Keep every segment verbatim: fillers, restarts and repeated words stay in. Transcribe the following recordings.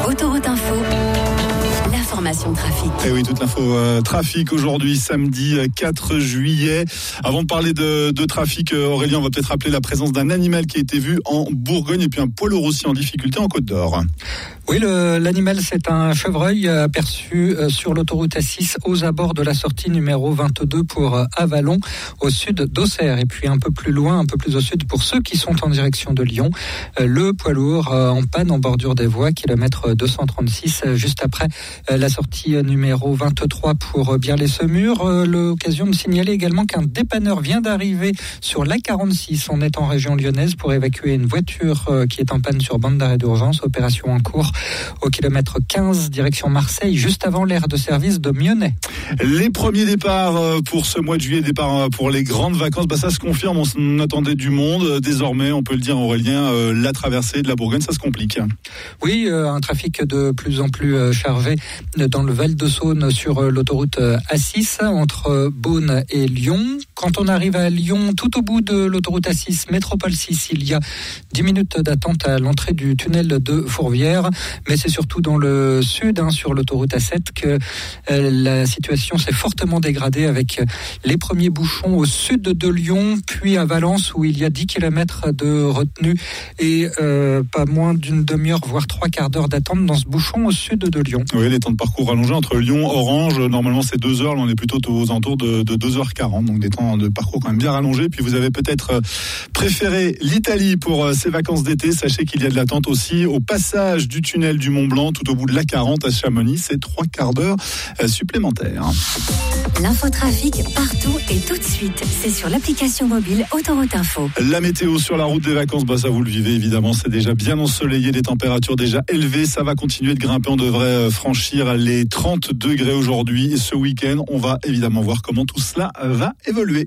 Autoroute Info, l'information trafic. Et oui, toute l'info euh, trafic aujourd'hui, samedi quatre juillet. Avant de parler de, de trafic, Aurélien, on va peut-être rappeler la présence d'un animal qui a été vu en Bourgogne et puis un poids lourd aussi en difficulté en Côte d'Or. Oui, le, l'animal, c'est un chevreuil aperçu sur l'autoroute A six aux abords de la sortie numéro vingt-deux pour Avallon, au sud d'Auxerre. Et puis un peu plus loin, un peu plus au sud, pour ceux qui sont en direction de Lyon, le poids lourd en panne en bordure des voies, kilomètre deux cent trente-six, juste après la sortie numéro vingt-trois pour Biarlay-Semur. L'occasion de signaler également qu'un dépanneur vient d'arriver sur l'A quarante-six. On est en région lyonnaise pour évacuer une voiture qui est en panne sur bande d'arrêt d'urgence. Opération en cours au kilomètre quinze, direction Marseille, juste avant l'aire de service de Mionnet. Les premiers départs pour ce mois de juillet, départ pour les grandes vacances, bah ça se confirme, on attendait du monde. Désormais, on peut le dire, Aurélien, la traversée de la Bourgogne, ça se complique. Oui, un trafic de plus en plus chargé dans le Val-de-Saône sur l'autoroute A six entre Beaune et Lyon. Quand on arrive à Lyon, tout au bout de l'autoroute A six, Métropole six, il y a dix minutes d'attente à l'entrée du tunnel de Fourvière. Mais c'est surtout dans le sud, hein, sur l'autoroute A sept, que euh, la situation s'est fortement dégradée avec les premiers bouchons au sud de Lyon, puis à Valence où il y a dix kilomètres de retenue et euh, pas moins d'une demi-heure, voire trois quarts d'heure d'attente dans ce bouchon au sud de Lyon. Oui, les temps de parcours rallongés entre Lyon, Orange, normalement c'est deux heures, là on est plutôt aux alentours de, de deux heures quarante, donc des temps de parcours quand même bien rallongés. Puis vous avez peut-être préféré l'Italie pour ces vacances d'été, sachez qu'il y a de l'attente aussi au passage du tunnel du Mont-Blanc, tout au bout de l'A quarante à Chamonix, c'est trois quarts d'heure supplémentaires. L'infotrafic partout et tout de suite, c'est sur l'application mobile Autoroute Info. La météo sur la route des vacances, bah ça vous le vivez évidemment, c'est déjà bien ensoleillé, des températures déjà élevées, ça va continuer de grimper, on devrait franchir les trente degrés aujourd'hui et ce week-end, on va évidemment voir comment tout cela va évoluer.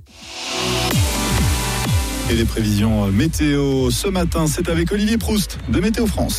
Et les prévisions météo ce matin, c'est avec Olivier Proust de Météo France.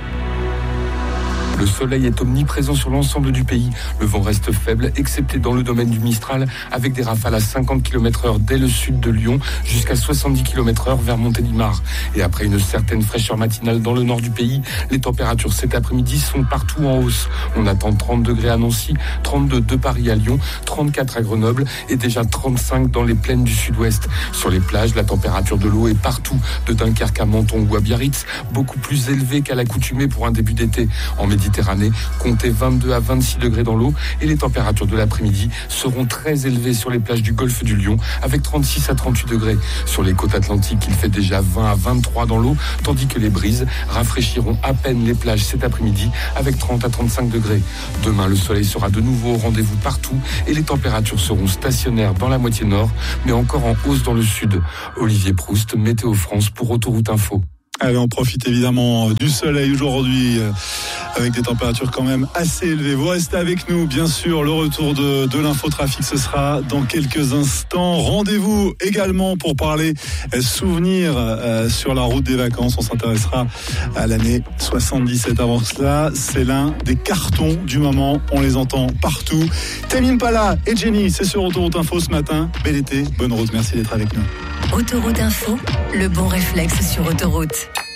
Le soleil est omniprésent sur l'ensemble du pays. Le vent reste faible, excepté dans le domaine du Mistral, avec des rafales à cinquante kilomètres heure dès le sud de Lyon, jusqu'à soixante-dix kilomètres heure vers Montélimar. Et après une certaine fraîcheur matinale dans le nord du pays, les températures cet après-midi sont partout en hausse. On attend trente degrés à Nancy, trente-deux de Paris à Lyon, trente-quatre à Grenoble et déjà trente-cinq dans les plaines du sud-ouest. Sur les plages, la température de l'eau est partout, de Dunkerque à Menton ou à Biarritz, beaucoup plus élevée qu'à l'accoutumée pour un début d'été. En Méditerranée, comptez vingt-deux à vingt-six degrés dans l'eau et les températures de l'après-midi seront très élevées sur les plages du golfe du Lion avec trente-six à trente-huit degrés. Sur les côtes atlantiques, il fait déjà vingt à vingt-trois dans l'eau, tandis que les brises rafraîchiront à peine les plages cet après-midi avec trente à trente-cinq degrés. Demain, le soleil sera de nouveau au rendez-vous partout et les températures seront stationnaires dans la moitié nord, mais encore en hausse dans le sud. Olivier Proust, Météo France pour Autoroute Info. Allez, on profite évidemment du soleil aujourd'hui euh, avec des températures quand même assez élevées. Vous restez avec nous, bien sûr. Le retour de, de l'infotrafic, ce sera dans quelques instants. Rendez-vous également pour parler euh, souvenirs euh, sur la route des vacances. On s'intéressera à l'année soixante-dix-sept. Avant cela, c'est l'un des cartons du moment. On les entend partout. Tame Impala et Jenny, c'est sur Autoroute Info ce matin. Bel été, bonne route. Merci d'être avec nous. Autoroute Info, le bon réflexe sur autoroute.